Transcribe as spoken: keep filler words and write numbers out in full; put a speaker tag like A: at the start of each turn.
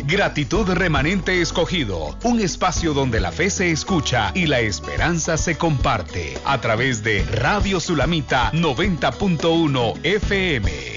A: Gratitud Remanente Escogido, un espacio donde la fe se escucha y la esperanza se comparte a través de Radio Sulamita noventa punto uno F M.